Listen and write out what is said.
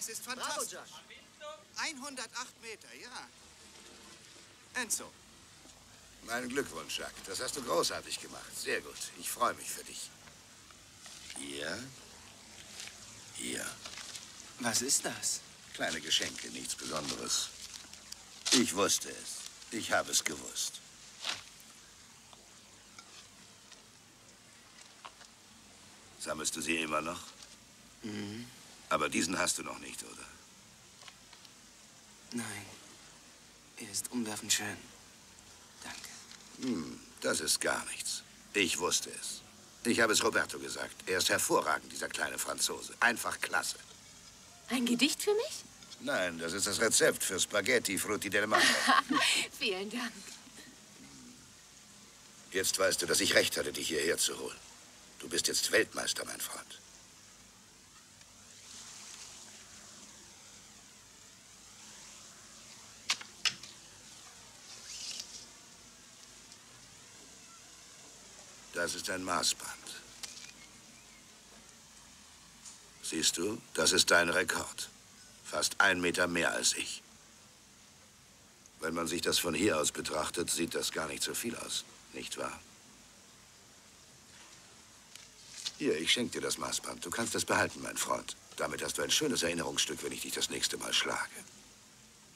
Das ist fantastisch. 108 Meter, ja. Enzo. Meinen Glückwunsch, Jacques. Das hast du großartig gemacht. Sehr gut. Ich freue mich für dich. Hier. Hier. Was ist das? Kleine Geschenke, nichts Besonderes. Ich wusste es. Ich habe es gewusst. Sammelst du sie immer noch? Mhm. Aber diesen hast du noch nicht, oder? Nein. Er ist umwerfend schön. Danke. Das ist gar nichts. Ich wusste es. Ich habe es Roberto gesagt. Er ist hervorragend, dieser kleine Franzose. Einfach klasse. Ein Gedicht für mich? Nein, das ist das Rezept für Spaghetti Frutti del Mare. Vielen Dank. Jetzt weißt du, dass ich recht hatte, dich hierher zu holen. Du bist jetzt Weltmeister, mein Freund. Das ist ein Maßband. Siehst du, das ist dein Rekord. Fast 1 Meter mehr als ich. Wenn man sich das von hier aus betrachtet, sieht das gar nicht so viel aus, nicht wahr? Hier, ich schenke dir das Maßband. Du kannst es behalten, mein Freund. Damit hast du ein schönes Erinnerungsstück, wenn ich dich das nächste Mal schlage.